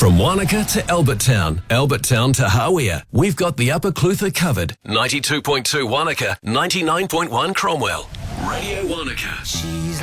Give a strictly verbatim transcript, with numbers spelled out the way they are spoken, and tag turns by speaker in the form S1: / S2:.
S1: From Wanaka to Albert Town, Albert Town to Hawea, we've got the Upper Clutha covered. ninety-two point two Wanaka, ninety-nine point one Cromwell. Radio Wanaka. She's